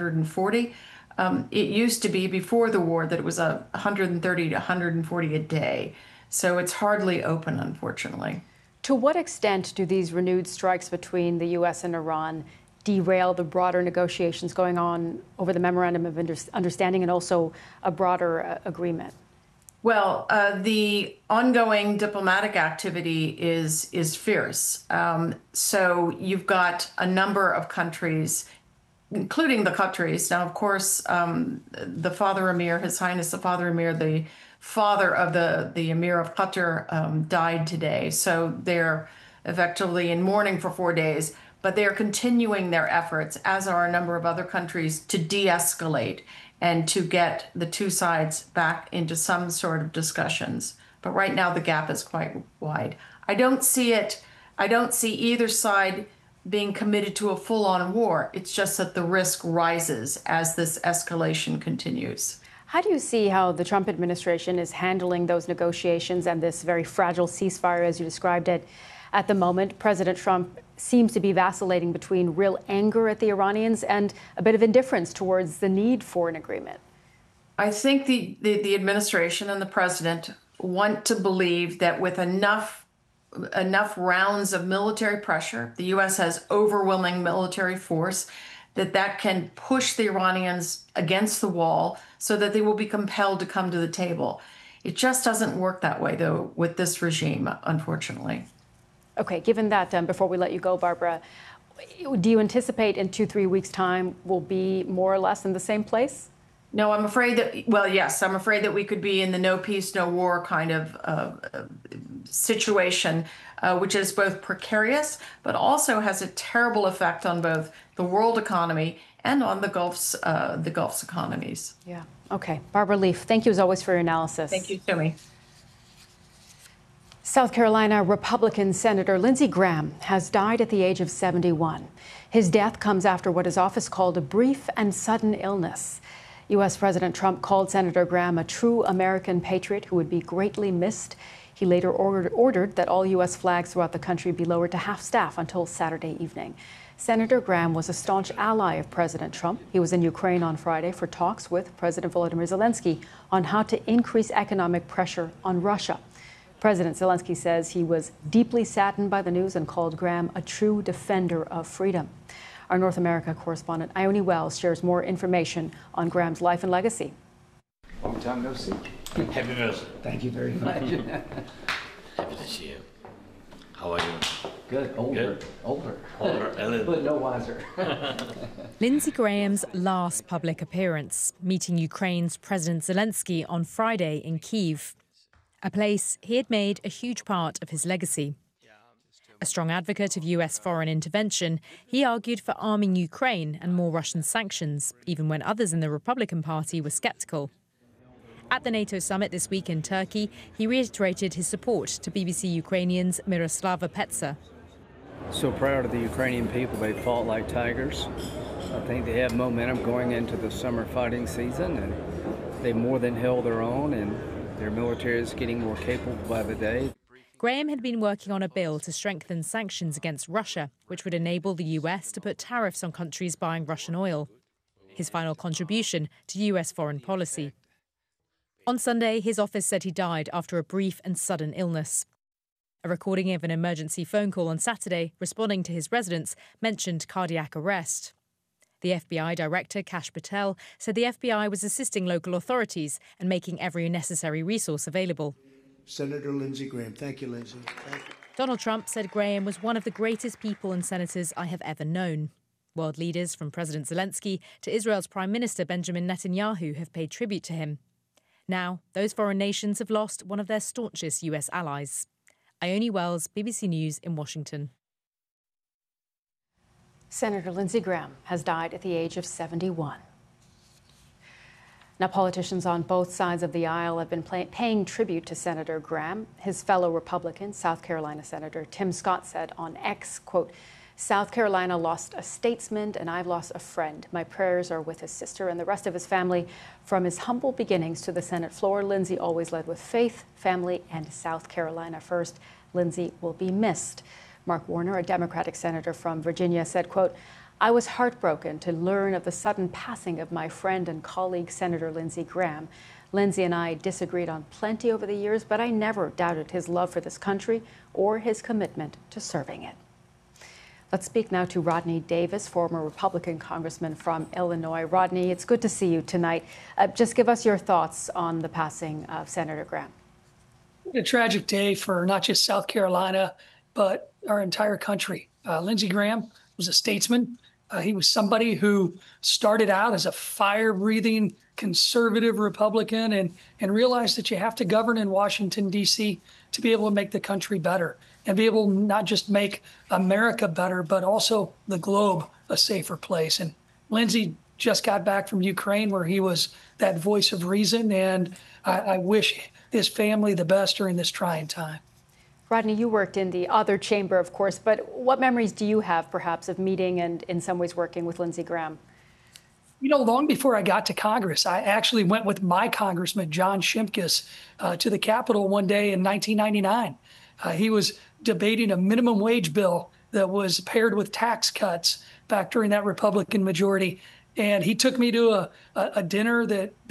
140. It used to be before the war that it was 130 to 140 a day. So it's hardly open, unfortunately. To what extent do these renewed strikes between the U.S. and Iran derail the broader negotiations going on over the Memorandum of Understanding and also a broader agreement? Well, the ongoing diplomatic activity is fierce. So you've got a number of countries, including the Qataris. Now, of course, the Father Emir, His Highness the Father Emir, the father of the Emir of Qatar, died today. So they're effectively in mourning for 4 days, but they're continuing their efforts, as are a number of other countries, to de-escalate and to get the two sides back into some sort of discussions. But right now the gap is quite wide. I don't see either side being committed to a full-on war. It's just that the risk rises as this escalation continues. How do you see how the Trump administration is handling those negotiations and this very fragile ceasefire, as you described it, at the moment? President Trump seems to be vacillating between real anger at the Iranians and a bit of indifference towards the need for an agreement. I think the administration and the president want to believe that with enough rounds of military pressure, the U.S. has overwhelming military force, that can push the Iranians against the wall so that they will be compelled to come to the table. It just doesn't work that way, though, with this regime, unfortunately. Okay, given that, before we let you go, Barbara, do you anticipate in 2-3 weeks' time we'll be more or less in the same place? No, I'm afraid that, well, yes, I'm afraid that we could be in the no peace, no war kind of situation, which is both precarious, but also has a terrible effect on both the world economy and on the Gulf's economies. Yeah. Okay. Barbara Leaf, thank you as always for your analysis. Thank you, Tumi. South Carolina Republican Senator Lindsey Graham has died at the age of 71. His death comes after what his office called a brief and sudden illness. U.S. President Trump called Senator Graham a true American patriot who would be greatly missed. He later ordered that all U.S. flags throughout the country be lowered to half-staff until Saturday evening. Senator Graham was a staunch ally of President Trump. He was in Ukraine on Friday for talks with President Volodymyr Zelensky on how to increase economic pressure on Russia. President Zelensky says he was deeply saddened by the news and called Graham a true defender of freedom. Our North America correspondent Ione Wells shares more information on Graham's life and legacy. Long time no see. Happy birthday. Thank you very much. Happy to see you. How are you? Good. Older. Good. Older. A little. But no wiser. Lindsey Graham's last public appearance, meeting Ukraine's President Zelensky on Friday in Kyiv, a place he had made a huge part of his legacy. A strong advocate of US foreign intervention, he argued for arming Ukraine and more Russian sanctions, even when others in the Republican Party were skeptical. At the NATO summit this week in Turkey, he reiterated his support to BBC Ukrainian's Myroslava Petsa. So proud of the Ukrainian people. They fought like tigers. I think they have momentum going into the summer fighting season, and they more than held their own, and their military is getting more capable by the day. Graham had been working on a bill to strengthen sanctions against Russia, which would enable the US to put tariffs on countries buying Russian oil. His final contribution to US foreign policy. On Sunday, his office said he died after a brief and sudden illness. A recording of an emergency phone call on Saturday, responding to his residence, mentioned cardiac arrest. The FBI director, Kash Patel, said the FBI was assisting local authorities and making every necessary resource available. Senator Lindsey Graham. Thank you, Lindsey. Thank you. Donald Trump said Graham was one of the greatest people and senators I have ever known. World leaders, from President Zelensky to Israel's Prime Minister Benjamin Netanyahu, have paid tribute to him. Now, those foreign nations have lost one of their staunchest US allies. Ione Wells, BBC News in Washington. Senator Lindsey Graham has died at the age of 71. Now, politicians on both sides of the aisle have been paying tribute to Senator Graham. His fellow Republican, South Carolina Senator Tim Scott, said on X, quote, "South Carolina lost a statesman and I've lost a friend. My prayers are with his sister and the rest of his family. From his humble beginnings to the Senate floor, Lindsey always led with faith, family, and South Carolina first. Lindsey will be missed." Mark Warner, a Democratic senator from Virginia, said, quote, I was heartbroken to learn of the sudden passing of my friend and colleague, Senator Lindsey Graham. Lindsey and I disagreed on plenty over the years, but I never doubted his love for this country or his commitment to serving it. Let's speak now to Rodney Davis, former Republican congressman from Illinois. Rodney, it's good to see you tonight. Just give us your thoughts on the passing of Senator Graham. What a tragic day for not just South Carolina, but our entire country. Lindsey Graham was a statesman. He was somebody who started out as a fire-breathing conservative Republican and realized that you have to govern in Washington, D.C. to be able to make the country better and be able to not just make America better, but also the globe a safer place. And Lindsey just got back from Ukraine, where he was that voice of reason. And I wish his family the best during this trying time. Rodney, you worked in the other chamber, of course, but what memories do you have, perhaps, of meeting and in some ways working with Lindsey Graham? You know, long before I got to Congress, I actually went with my congressman, John Shimkus, to the Capitol one day in 1999. He was debating a minimum wage bill that was paired with tax cuts back during that Republican majority. And he took me to a dinner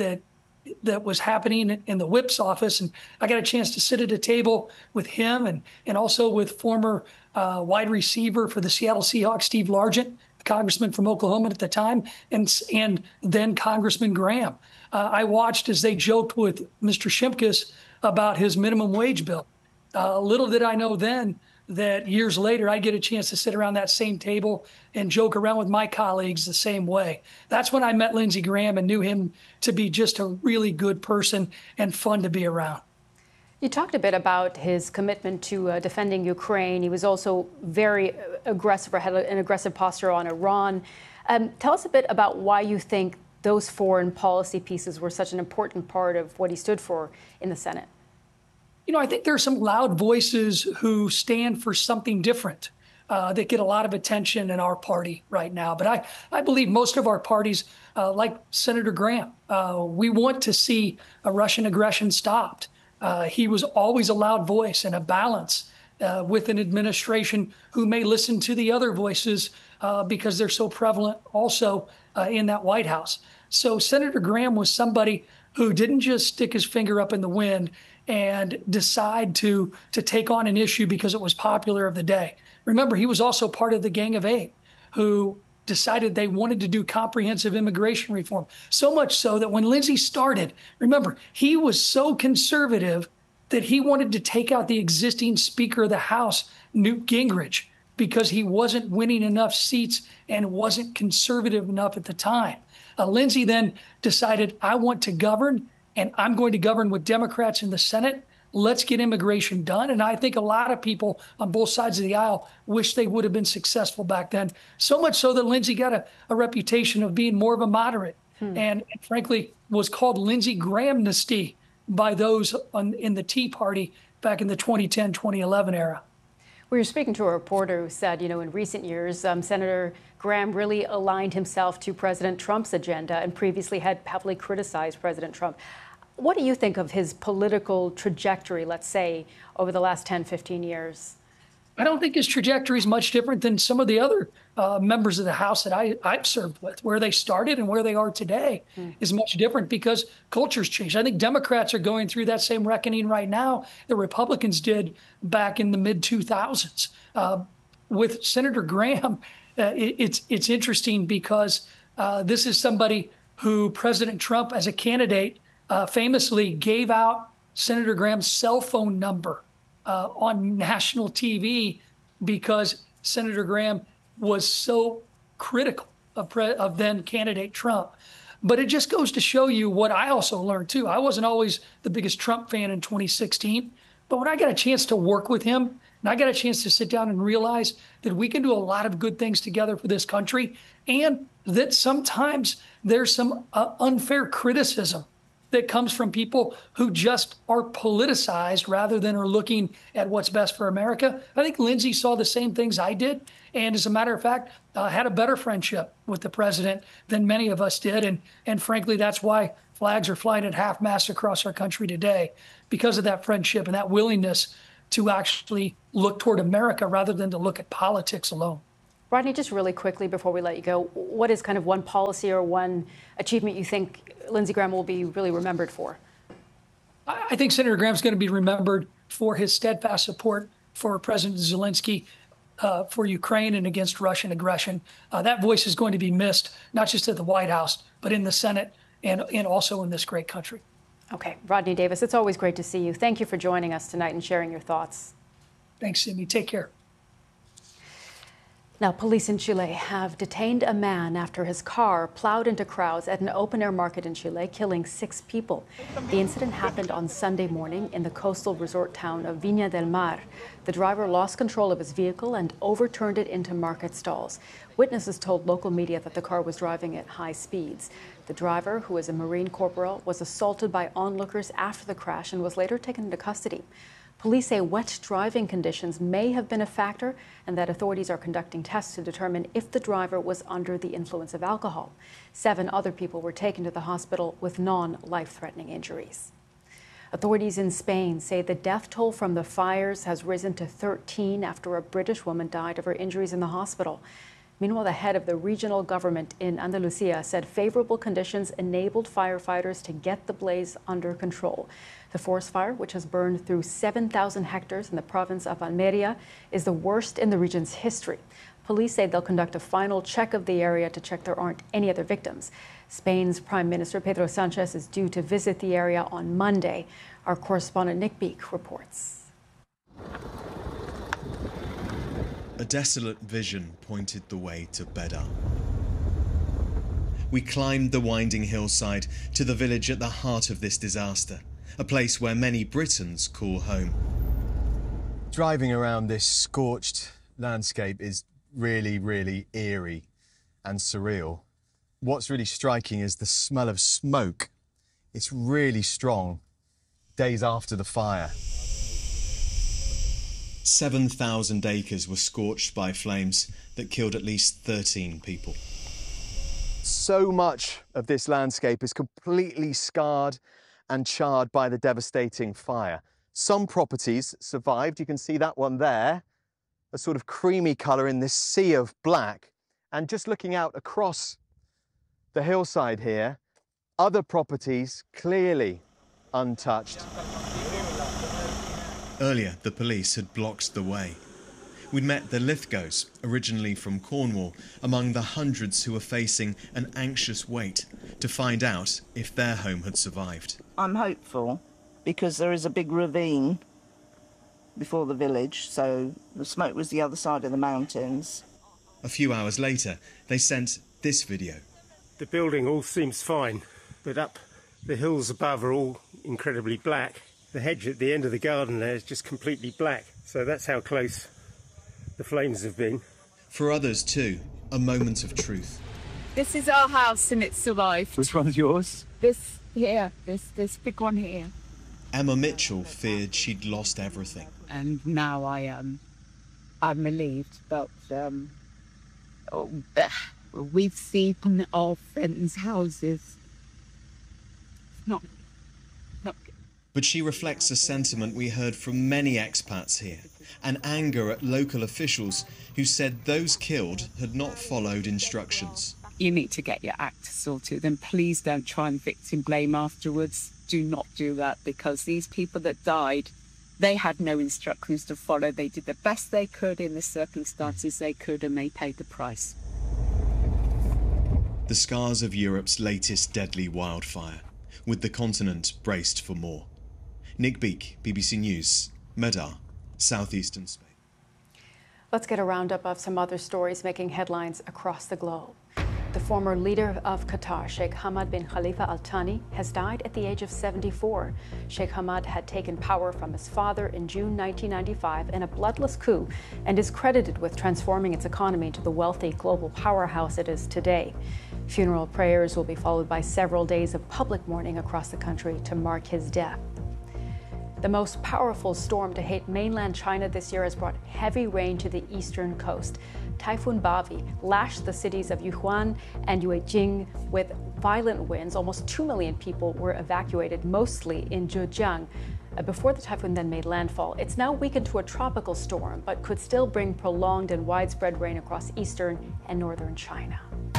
that was happening in the whip's office. And I got a chance to sit at a table with him and also with former wide receiver for the Seattle Seahawks, Steve Largent, congressman from Oklahoma at the time, and then Congressman Graham. I watched as they joked with Mr. Shimkus about his minimum wage bill. Little did I know then that years later I'd get a chance to sit around that same table and joke around with my colleagues the same way. That's when I met Lindsey Graham and knew him to be just a really good person and fun to be around. You talked a bit about his commitment to defending Ukraine. He was also very aggressive, or had an aggressive posture on Iran. Tell us a bit about why you think those foreign policy pieces were such an important part of what he stood for in the Senate. You know, I think there are some loud voices who stand for something different that get a lot of attention in our party right now. But I believe most of our parties, like Senator Graham, we want to see a Russian aggression stopped. He was always a loud voice and a balance with an administration who may listen to the other voices because they're so prevalent also in that White House. So Senator Graham was somebody who didn't just stick his finger up in the wind and decide to take on an issue because it was popular of the day. Remember, he was also part of the Gang of Eight, who decided they wanted to do comprehensive immigration reform. So much so that when Lindsey started, remember, he was so conservative that he wanted to take out the existing Speaker of the House, Newt Gingrich, because he wasn't winning enough seats and wasn't conservative enough at the time. Lindsey then decided, I want to govern, and I'm going to govern with Democrats in the Senate. Let's get immigration done. And I think a lot of people on both sides of the aisle wish they would have been successful back then. So much so that Lindsey got a reputation of being more of a moderate and frankly was called Lindsey Grahamnesty by those in the Tea Party back in the 2010, 2011 era. We were speaking to a reporter who said, you know, in recent years, Senator Graham really aligned himself to President Trump's agenda and previously had heavily criticized President Trump. What do you think of his political trajectory, let's say, over the last 10, 15 years? I don't think his trajectory is much different than some of the other members of the House that I've served with. Where they started and where they are today is much different because culture's changed. I think Democrats are going through that same reckoning right now that Republicans did back in the mid-2000s. With Senator Graham, it's interesting because this is somebody who President Trump, as a candidate, famously gave out Senator Graham's cell phone number on national TV because Senator Graham was so critical of then candidate Trump. But it just goes to show you what I also learned, too. I wasn't always the biggest Trump fan in 2016, but when I got a chance to work with him and I got a chance to sit down and realize that we can do a lot of good things together for this country and that sometimes there's some unfair criticism that comes from people who just are politicized rather than are looking at what's best for America. I think Lindsey saw the same things I did. And as a matter of fact, had a better friendship with the president than many of us did. And frankly, that's why flags are flying at half-mast across our country today, because of that friendship and that willingness to actually look toward America rather than to look at politics alone. Rodney, just really quickly before we let you go, what is kind of one policy or one achievement you think Lindsey Graham will be really remembered for? I think Senator Graham's going to be remembered for his steadfast support for President Zelensky, for Ukraine and against Russian aggression. That voice is going to be missed, not just at the White House, but in the Senate and also in this great country. Okay, Rodney Davis, it's always great to see you. Thank you for joining us tonight and sharing your thoughts. Thanks, Sydney. Take care. Now, police in Chile have detained a man after his car plowed into crowds at an open-air market in Chile, killing 6 people. The incident happened on Sunday morning in the coastal resort town of Viña del Mar. The driver lost control of his vehicle and overturned it into market stalls. Witnesses told local media that the car was driving at high speeds. The driver, who is a Marine corporal, was assaulted by onlookers after the crash and was later taken into custody. Police say wet driving conditions may have been a factor and that authorities are conducting tests to determine if the driver was under the influence of alcohol. 7 other people were taken to the hospital with non-life-threatening injuries. Authorities in Spain say the death toll from the fires has risen to 13 after a British woman died of her injuries in the hospital. Meanwhile, the head of the regional government in Andalusia said favorable conditions enabled firefighters to get the blaze under control. The forest fire, which has burned through 7,000 hectares in the province of Almeria, is the worst in the region's history. Police say they'll conduct a final check of the area to check there aren't any other victims. Spain's Prime Minister Pedro Sanchez is due to visit the area on Monday. Our correspondent Nick Beek reports. A desolate vision pointed the way to Bedar. We climbed the winding hillside to the village at the heart of this disaster, a place where many Britons call home. Driving around this scorched landscape is really, really eerie and surreal. What's really striking is the smell of smoke. It's really strong days after the fire. 7,000 acres were scorched by flames that killed at least 13 people. So much of this landscape is completely scarred and charred by the devastating fire. Some properties survived. You can see that one there, a sort of creamy colour in this sea of black. And just looking out across the hillside here, other properties clearly untouched. Earlier, the police had blocked the way. We'd met the Lithgows, originally from Cornwall, among the hundreds who were facing an anxious wait to find out if their home had survived. I'm hopeful because there is a big ravine before the village, so the smoke was the other side of the mountains. A few hours later, they sent this video. The building all seems fine, but up the hills above are all incredibly black. The hedge at the end of the garden there is just completely black, so that's how close the flames have been. For others too, a moment of truth. This is our house and it survived. Which one's yours? This here, this big one here. Emma Mitchell feared she'd lost everything. And now I'm relieved, but we've seen our friends' houses. Not But she reflects a sentiment we heard from many expats here, an anger at local officials who said those killed had not followed instructions. You need to get your act sorted, and please don't try and victim blame afterwards. Do not do that, because these people that died, they had no instructions to follow. They did the best they could in the circumstances they could, and they paid the price. The scars of Europe's latest deadly wildfire, with the continent braced for more. Nick Beek, BBC News, Medar, southeastern Spain. Let's get a roundup of some other stories making headlines across the globe. The former leader of Qatar, Sheikh Hamad bin Khalifa Al Thani, has died at the age of 74. Sheikh Hamad had taken power from his father in June 1995 in a bloodless coup and is credited with transforming its economy into the wealthy global powerhouse it is today. Funeral prayers will be followed by several days of public mourning across the country to mark his death. The most powerful storm to hit mainland China this year has brought heavy rain to the eastern coast. Typhoon Bavi lashed the cities of Yuhuan and Yuejing with violent winds. Almost 2 million people were evacuated, mostly in Zhejiang. before the typhoon then made landfall. It's now weakened to a tropical storm, but could still bring prolonged and widespread rain across eastern and northern China.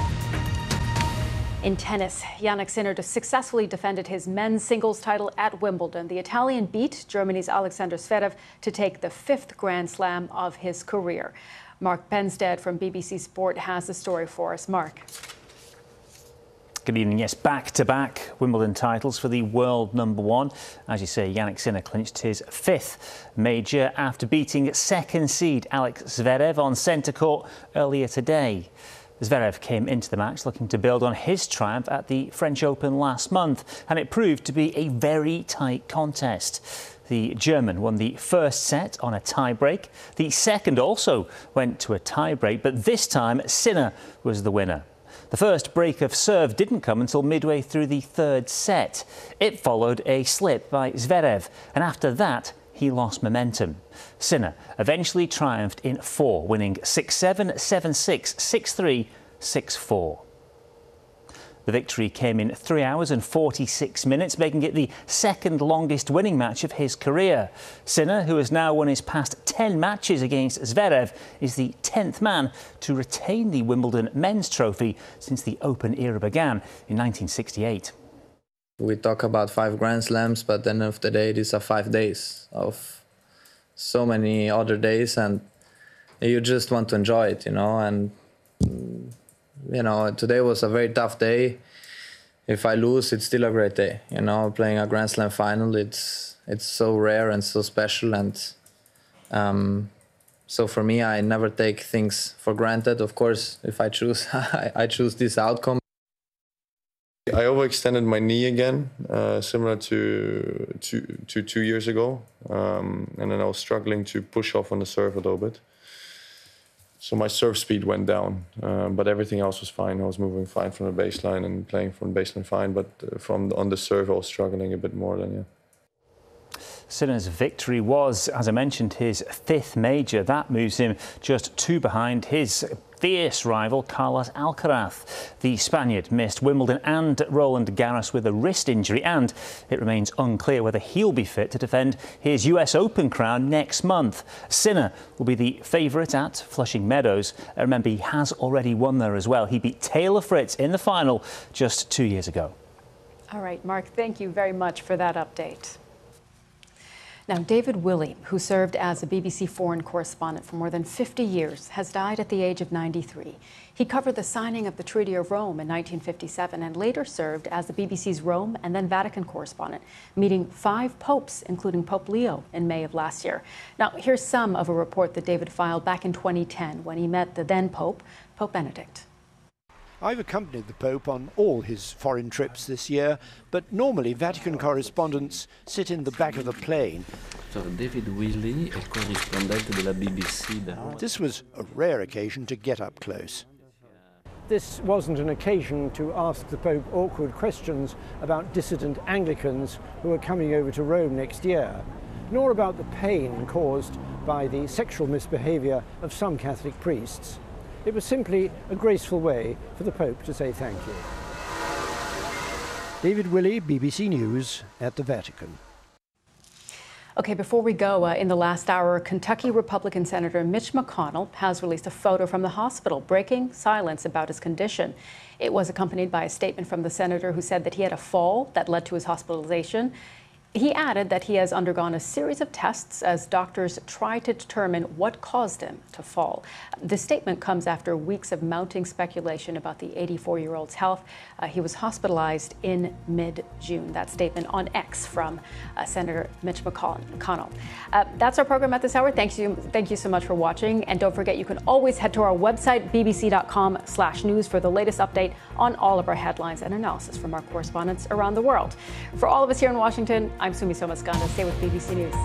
In tennis, Jannik Sinner successfully defended his men's singles title at Wimbledon. The Italian beat Germany's Alexander Zverev to take the 5th Grand Slam of his career. Mark Benstead from BBC Sport has the story for us. Mark. Good evening. Yes, back-to-back Wimbledon titles for the world number one. As you say, Jannik Sinner clinched his 5th major after beating second seed Alex Zverev on centre court earlier today. Zverev came into the match looking to build on his triumph at the French Open last month, and it proved to be a very tight contest. The German won the first set on a tie-break. The second also went to a tie-break, but this time Sinner was the winner. The first break of serve didn't come until midway through the third set. It followed a slip by Zverev, and after that, he lost momentum. Sinner eventually triumphed in 4, winning 6-7, 7-6, 6-3, 6-4. The victory came in 3 hours and 46 minutes, making it the second longest winning match of his career. Sinner, who has now won his past 10 matches against Zverev, is the 10th man to retain the Wimbledon men's trophy since the Open era began in 1968. We talk about 5 Grand Slams, but at the end of the day, these are 5 days of so many other days, and you just want to enjoy it, and today was a very tough day. If I lose, it's still a great day. Playing a Grand Slam final, it's so rare and so special, and so for me, I never take things for granted. Of course, if I choose, I choose this outcome. I overextended my knee again, similar to 2 years ago, and then I was struggling to push off on the serve a little bit. So my serve speed went down, but everything else was fine. I was moving fine from the baseline and playing from the baseline fine, but on the serve I was struggling a bit more than, yeah. Sinner's victory was, as I mentioned, his 5th major. That moves him just 2 behind his fierce rival Carlos Alcaraz. The Spaniard missed Wimbledon and Roland Garros with a wrist injury, and it remains unclear whether he'll be fit to defend his US Open crown next month. Sinner will be the favourite at Flushing Meadows. Remember, he has already won there as well. He beat Taylor Fritz in the final just 2 years ago. All right, Mark, thank you very much for that update. Now, David Willey, who served as a BBC foreign correspondent for more than 50 years, has died at the age of 93. He covered the signing of the Treaty of Rome in 1957 and later served as the BBC's Rome and then Vatican correspondent, meeting 5 popes, including Pope Leo, in May of last year. Now, here's some of a report that David filed back in 2010 when he met the then Pope, Pope Benedict. I've accompanied the Pope on all his foreign trips this year, but normally Vatican correspondents sit in the back of the plane. David Willey, a correspondent de la BBC. This was a rare occasion to get up close. This wasn't an occasion to ask the Pope awkward questions about dissident Anglicans who are coming over to Rome next year, nor about the pain caused by the sexual misbehaviour of some Catholic priests. It was simply a graceful way for the Pope to say thank you. David Willey, BBC News at the Vatican. Okay, before we go, in the last hour, Kentucky Republican Senator Mitch McConnell has released a photo from the hospital, breaking silence about his condition. It was accompanied by a statement from the senator who said that he had a fall that led to his hospitalization. He added that he has undergone a series of tests as doctors try to determine what caused him to fall. The statement comes after weeks of mounting speculation about the 84-year-old's health. He was hospitalized in mid-June. That statement on X from Senator Mitch McConnell. That's our program at this hour. Thank you so much for watching. And don't forget, you can always head to our website, bbc.com/news, for the latest update on all of our headlines and analysis from our correspondents around the world. For all of us here in Washington, I'm Sumi Somaskanda. Stay with BBC News.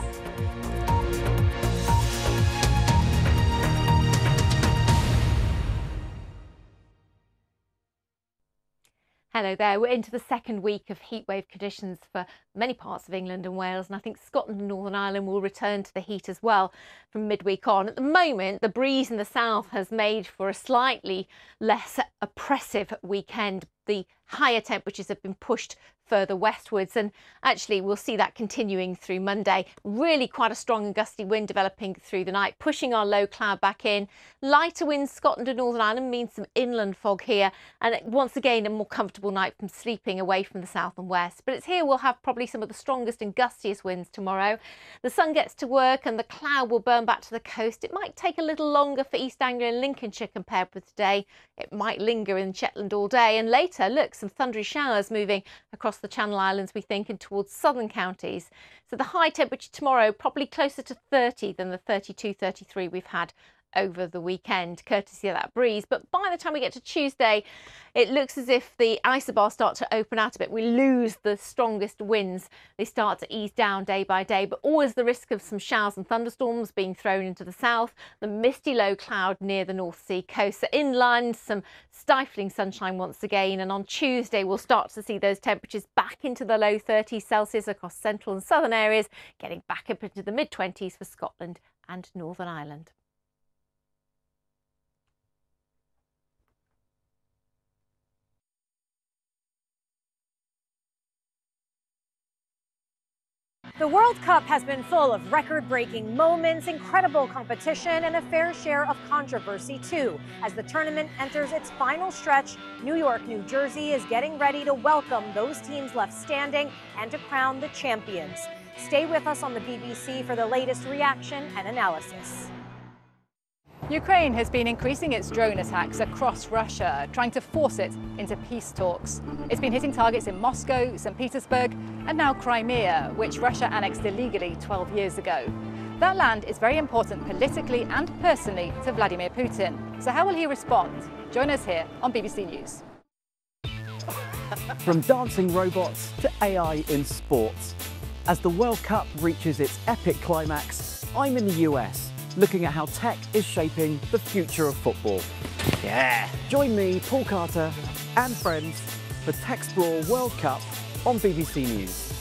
Hello there. We're into the second week of heatwave conditions for many parts of England and Wales, and I think Scotland and Northern Ireland will return to the heat as well from midweek on. At the moment, the breeze in the south has made for a slightly less oppressive weekend. The higher temperatures have been pushed further westwards, and actually we'll see that continuing through Monday. Really quite a strong and gusty wind developing through the night, pushing our low cloud back in. Lighter winds Scotland and Northern Ireland means some inland fog here, and once again a more comfortable night from sleeping away from the south and west. But it's here we'll have probably some of the strongest and gustiest winds tomorrow. The sun gets to work and the cloud will burn back to the coast. It might take a little longer for East Anglia and Lincolnshire compared with today. It might linger in Shetland all day, and later, look, some thundery showers moving across the Channel Islands, we think, and towards southern counties. So the high temperature tomorrow probably closer to 30 than the 32, 33 we've had over the weekend, courtesy of that breeze. But by the time we get to Tuesday, it looks as if the isobars start to open out a bit. We lose the strongest winds. They start to ease down day by day, but always the risk of some showers and thunderstorms being thrown into the south. The misty low cloud near the North Sea coast. So inland, some stifling sunshine once again. And on Tuesday, we'll start to see those temperatures back into the low 30s Celsius across central and southern areas, getting back up into the mid-20s for Scotland and Northern Ireland. The World Cup has been full of record-breaking moments, incredible competition, and a fair share of controversy, too. As the tournament enters its final stretch, New York, New Jersey is getting ready to welcome those teams left standing and to crown the champions. Stay with us on the BBC for the latest reaction and analysis. Ukraine has been increasing its drone attacks across Russia, trying to force it into peace talks. It's been hitting targets in Moscow, St. Petersburg, and now Crimea, which Russia annexed illegally 12 years ago. That land is very important politically and personally to Vladimir Putin. So how will he respond? Join us here on BBC News. From dancing robots to AI in sports. As the World Cup reaches its epic climax, I'm in the US, looking at how tech is shaping the future of football. Yeah! Join me, Paul Carter, and friends for Techsplore World Cup on BBC News.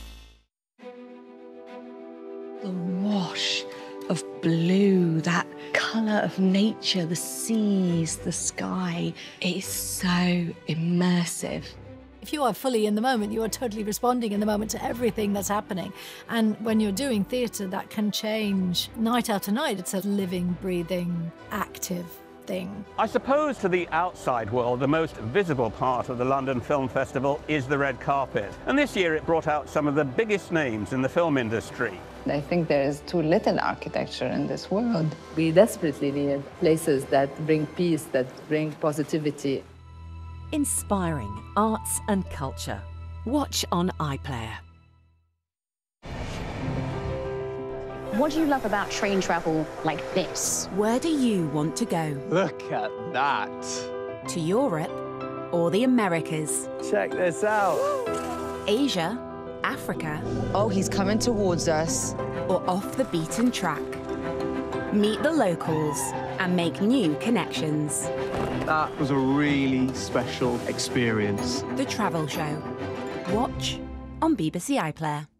The wash of blue, that colour of nature, the seas, the sky, it is so immersive. If you are fully in the moment, you are totally responding in the moment to everything that's happening. And when you're doing theatre, that can change night after night. It's a living, breathing, active thing. I suppose to the outside world, the most visible part of the London Film Festival is the red carpet. And this year it brought out some of the biggest names in the film industry. I think there is too little architecture in this world. We desperately need places that bring peace, that bring positivity. Inspiring arts and culture. Watch on iPlayer. What do you love about train travel like this? Where do you want to go? Look at that. To Europe or the Americas? Check this out. Asia, Africa. Oh, he's coming towards us. Or off the beaten track. Meet the locals and make new connections. That was a really special experience. The Travel Show. Watch on BBC iPlayer.